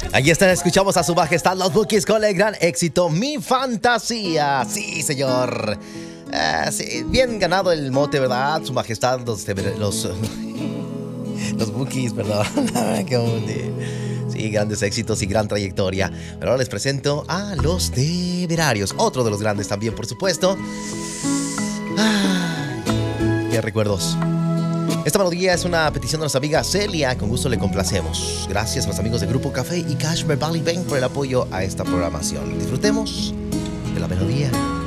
Aquí están, escuchamos a su majestad los Bukis con el gran éxito Mi Fantasía. Sí, señor. Sí, bien ganado el mote, ¿verdad? Su majestad, los Bukis, perdón. Sí, grandes éxitos y gran trayectoria. Pero ahora les presento a los Temerarios, otro de los grandes también, por supuesto. Qué recuerdos. Esta melodía es una petición de nuestra amiga Celia. Con gusto le complacemos. Gracias a los amigos de Grupo Café y Cashmere Valley Bank por el apoyo a esta programación. Disfrutemos de la melodía.